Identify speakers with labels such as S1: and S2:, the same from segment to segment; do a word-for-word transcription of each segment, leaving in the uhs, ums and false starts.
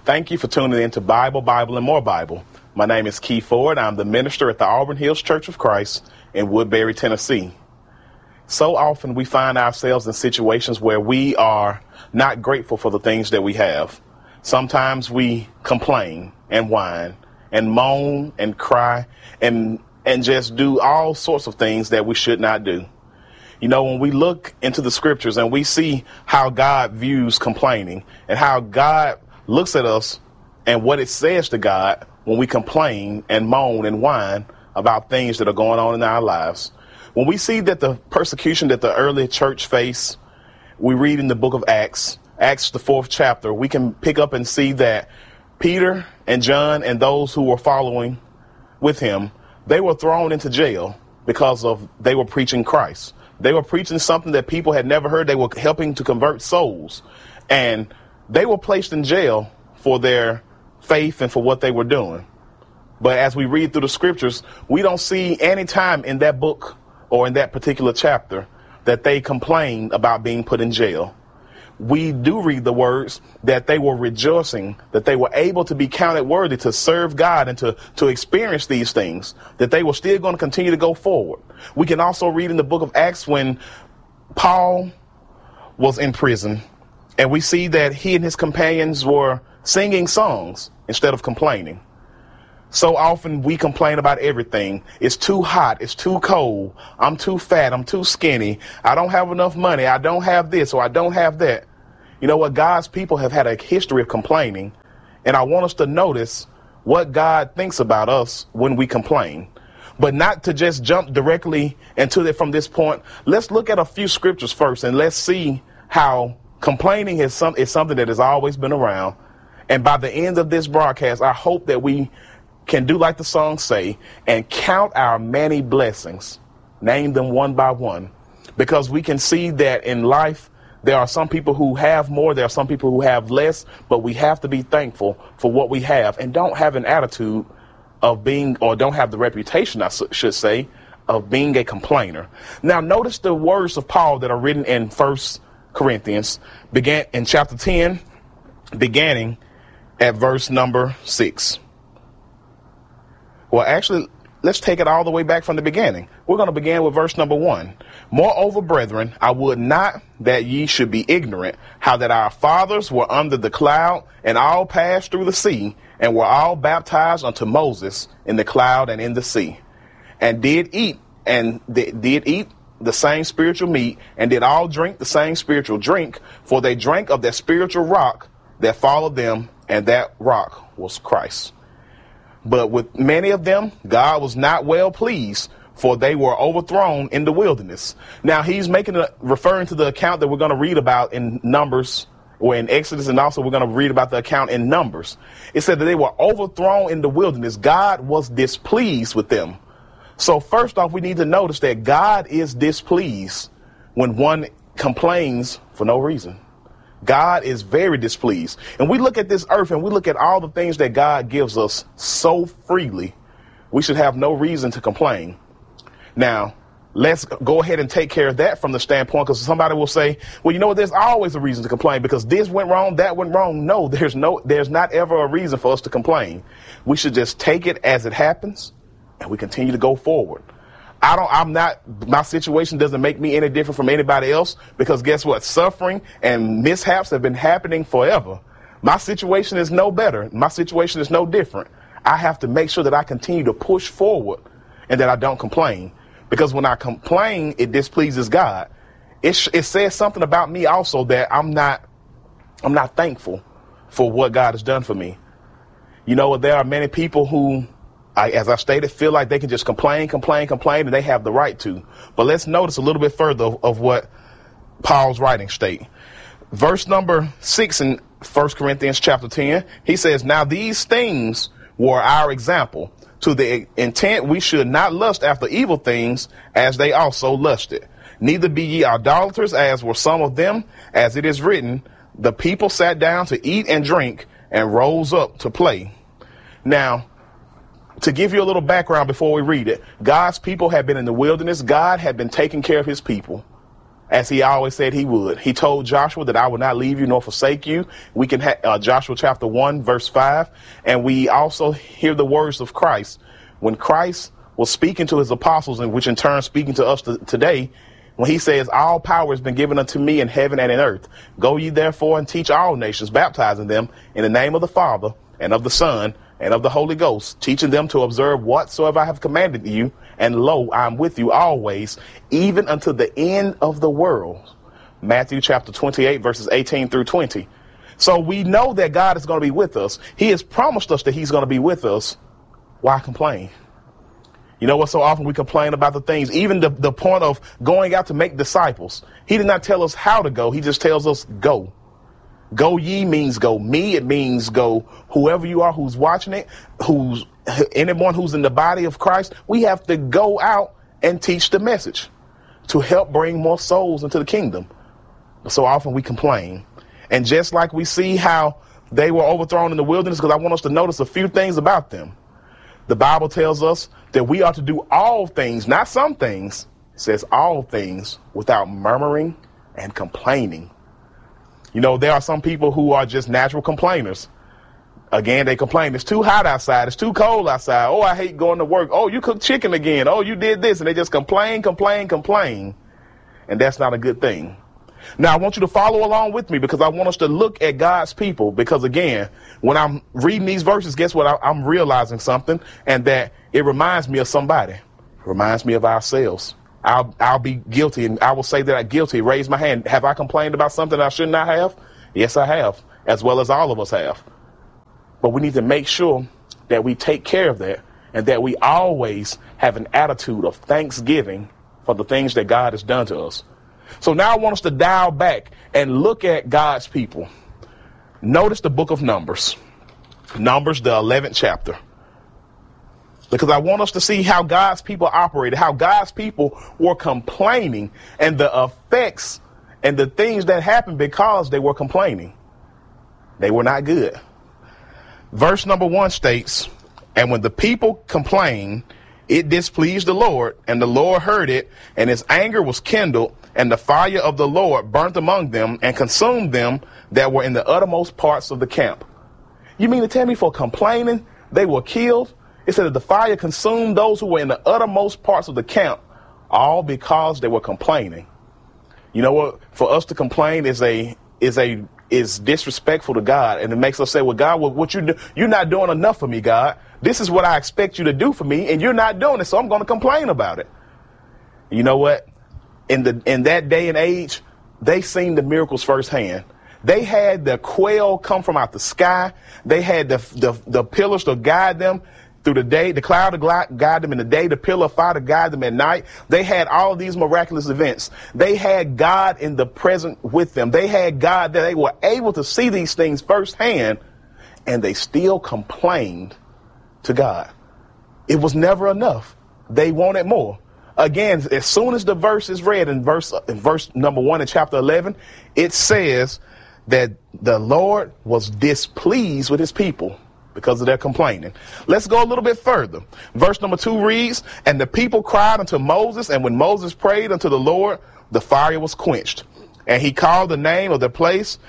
S1: Thank you for tuning in to Bible, Bible, and More Bible. My name is Key Ford. I'm the minister at the Auburn Hills Church of Christ in Woodbury, Tennessee. So often we find ourselves in situations where we are not grateful for the things that we have. Sometimes we complain and whine and moan and cry and and just do all sorts of things that we should not do. You know, when we look into the scriptures and we see how God views complaining and how God looks at us and what it says to God when we complain and moan and whine about things that are going on in our lives. When we see that the persecution that the early church faced, we read in the book of Acts, Acts the fourth chapter, we can pick up and see that Peter and John and those who were following with him, they were thrown into jail because of they were preaching Christ. They were preaching something that people had never heard. They were helping to convert souls, and they were placed in jail for their faith and for what they were doing. But as we read through the scriptures, we don't see any time in that book or in that particular chapter that they complained about being put in jail. We do read the words that they were rejoicing, that they were able to be counted worthy to serve God and to, to experience these things, that they were still going to continue to go forward. We can also read in the book of Acts when Paul was in prison, and we see that he and his companions were singing songs instead of complaining. So often we complain about everything. It's too hot. It's too cold. I'm too fat. I'm too skinny. I don't have enough money. I don't have this or I don't have that. You know what? God's people have had a history of complaining. And I want us to notice what God thinks about us when we complain, but not to just jump directly into it from this point. Let's look at a few scriptures first and let's see how complaining is, some, is something that has always been around. And by the end of this broadcast, I hope that we can do like the song say and count our many blessings, name them one by one, because we can see that in life, there are some people who have more, there are some people who have less, but we have to be thankful for what we have and don't have an attitude of being, or don't have the reputation, I should say, of being a complainer. Now, notice the words of Paul that are written in First Corinthians, began in chapter ten, beginning at verse number six. Well, actually, let's take it all the way back from the beginning. We're going to begin with verse number one. Moreover, brethren, I would not that ye should be ignorant how that our fathers were under the cloud and all passed through the sea and were all baptized unto Moses in the cloud and in the sea, and did eat and th- did eat the same spiritual meat and did all drink the same spiritual drink, for they drank of that spiritual rock that followed them, and that rock was Christ. But with many of them, God was not well pleased, for they were overthrown in the wilderness. Now he's making a, referring to the account that we're going to read about in Numbers, or in Exodus, and also we're going to read about the account in Numbers. It said that they were overthrown in the wilderness. God was displeased with them. So first off, we need to notice that God is displeased when one complains for no reason. God is very displeased. And we look at this earth and we look at all the things that God gives us so freely. We should have no reason to complain. Now, let's go ahead and take care of that from the standpoint, because somebody will say, well, you know what, there's always a reason to complain because this went wrong, that went wrong. No, there's no, there's not ever a reason for us to complain. We should just take it as it happens and we continue to go forward. I don't, I'm not, my situation doesn't make me any different from anybody else, because guess what? Suffering and mishaps have been happening forever. My situation is no better. My situation is no different. I have to make sure that I continue to push forward and that I don't complain, because when I complain, it displeases God. It, sh- it says something about me also that I'm not, I'm not thankful for what God has done for me. You know, there are many people who, I, as I stated, feel like they can just complain, complain, complain, and they have the right to. But let's notice a little bit further of, of what Paul's writing state. Verse number six in First Corinthians chapter ten, he says, now these things were our example, to the intent we should not lust after evil things as they also lusted. Neither be ye idolaters, as were some of them, as it is written, the people sat down to eat and drink and rose up to play. Now, to give you a little background before we read it, God's people had been in the wilderness. God had been taking care of his people. as he always said he would. He told Joshua that I will not leave you nor forsake you. We can have uh, Joshua chapter one, verse five. And we also hear the words of Christ. When Christ was speaking to his apostles, and which in turn speaking to us t- today, when he says, all power has been given unto me in heaven and in earth. Go ye therefore and teach all nations, baptizing them in the name of the Father and of the Son and of the Holy Ghost, teaching them to observe whatsoever I have commanded you. And lo, I am with you always, even unto the end of the world. Matthew chapter twenty-eight, verses eighteen through twenty. So we know that God is going to be with us. He has promised us that he's going to be with us. Why complain? You know what? So often we complain about the things, even the, the point of going out to make disciples. He did not tell us how to go. He just tells us go. Go ye means go me. It means go whoever you are who's watching it, who's anyone who's in the body of Christ. We have to go out and teach the message to help bring more souls into the kingdom. But so often we complain. And just like we see how they were overthrown in the wilderness, because I want us to notice a few things about them. The Bible tells us that we are to do all things, not some things. It says all things without murmuring and complaining. You know, there are some people who are just natural complainers. Again, they complain. It's too hot outside. It's too cold outside. Oh, I hate going to work. Oh, you cooked chicken again. Oh, you did this. And they just complain, complain, complain. And that's not a good thing. Now, I want you to follow along with me because I want us to look at God's people. Because, again, when I'm reading these verses, guess what? I, I'm realizing something, and that it reminds me of somebody. It reminds me of ourselves. I'll, I'll be guilty, and I will say that I'm guilty. Raise my hand. Have I complained about something I should not have? Yes, I have, as well as all of us have. But we need to make sure that we take care of that and that we always have an attitude of thanksgiving for the things that God has done to us. So now I want us to dial back and look at God's people. Notice the book of Numbers. Numbers, the eleventh chapter. Because I want us to see how God's people operated, how God's people were complaining, and the effects and the things that happened because they were complaining. They were not good. Verse number one states, and when the people complained, it displeased the Lord, and the Lord heard it, and his anger was kindled, and the fire of the Lord burnt among them and consumed them that were in the uttermost parts of the camp. You mean to tell me for complaining they were killed? It said that the fire consumed those who were in the uttermost parts of the camp, all because they were complaining. You know what? For us to complain is a is a is disrespectful to God, and it makes us say, "Well, God, well, what you do? You're not doing enough for me, God. This is what I expect you to do for me, and you're not doing it, so I'm going to complain about it." You know what? In the in that day and age, they seen the miracles firsthand. They had the quail come from out the sky. They had the the, the pillars to guide them through the day, the cloud to guide them in the day, the pillar of fire to guide them at night. They had all of these miraculous events. They had God in the present with them. They had God that they were able to see these things firsthand, and they still complained to God. It was never enough. They wanted more. Again, as soon as the verse is read in verse in verse number one in chapter eleven, it says that the Lord was displeased with his people because of their complaining. Let's go a little bit further. Verse number two reads, and the people cried unto Moses, and when Moses prayed unto the Lord, the fire was quenched. And he called the name of the place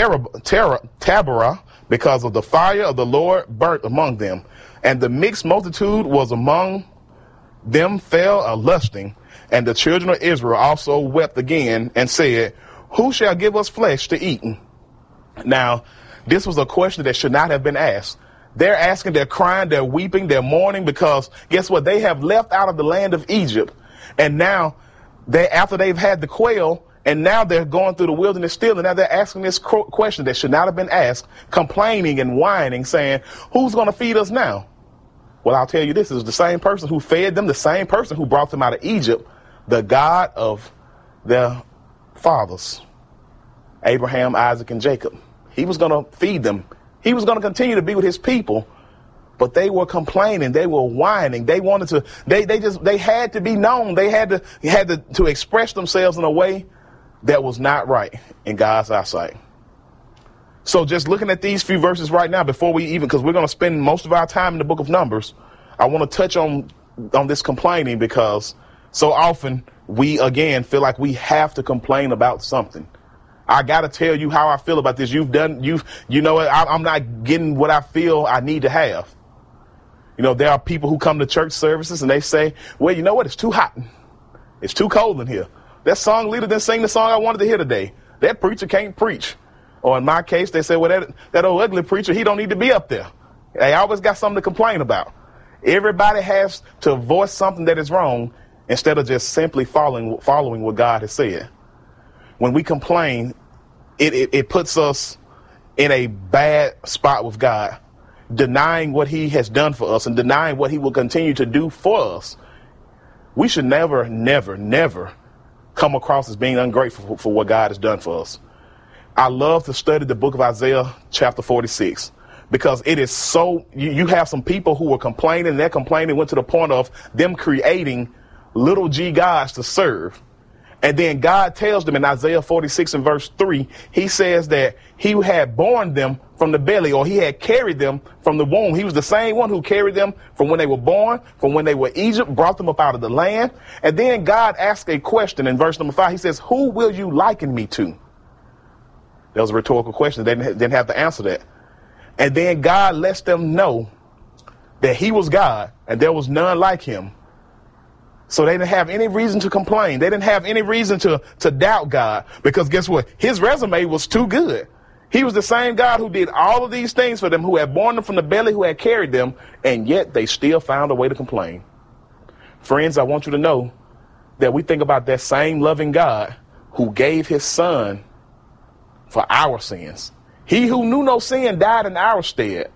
S1: Taberah, because of the fire of the Lord burnt among them. And the mixed multitude was among them fell a lusting, and the children of Israel also wept again and said, who shall give us flesh to eat? Now, this was a question that should not have been asked. They're asking, they're crying, they're weeping, they're mourning, because guess what? They have left out of the land of Egypt. And now they, after they've had the quail, and now they're going through the wilderness still, and now they're asking this question that should not have been asked, complaining and whining, saying, who's going to feed us now? Well, I'll tell you, this is the same person who fed them, the same person who brought them out of Egypt, the God of their fathers, Abraham, Isaac, and Jacob. He was going to feed them. He was going to continue to be with his people, but they were complaining. They were whining. They wanted to, they, they just, they had to be known. They had to, had to, to express themselves in a way that was not right in God's eyesight. So just looking at these few verses right now, before we even, because we're going to spend most of our time in the book of Numbers, I want to touch on, on this complaining, because So often we, again, feel like we have to complain about something. I got to tell you how I feel about this. You've done, you've, you know, I, I'm not getting what I feel I need to have. You know, there are people who come to church services and they say, well, you know what? It's too hot. It's too cold in here. That song leader didn't sing the song I wanted to hear today. That preacher can't preach. Or in my case, they say, well, that, that old ugly preacher, he don't need to be up there. They always got something to complain about. Everybody has to voice something that is wrong instead of just simply following, following what God has said. When we complain, it, it, it puts us in a bad spot with God, denying what he has done for us and denying what he will continue to do for us. We should never, never, never come across as being ungrateful for what God has done for us. I love to study the book of Isaiah chapter forty-six because it is so, you, you have some people who were complaining, and their complaining went to the point of them creating little g gods to serve. And then God tells them in Isaiah forty-six and verse three, he says that he had borne them from the belly, or he had carried them from the womb. He was the same one who carried them from when they were born, from when they were Egypt, brought them up out of the land. And then God asked a question in verse number five. He says, who will you liken me to? That was a rhetorical question. They didn't, didn't have to answer that. And then God lets them know that he was God and there was none like him. So they didn't have any reason to complain. They didn't have any reason to, to doubt God, because guess what? His resume was too good. He was the same God who did all of these things for them, who had borne them from the belly, who had carried them, and yet they still found a way to complain. Friends, I want you to know that we think about that same loving God who gave his son for our sins. He who knew no sin died in our stead.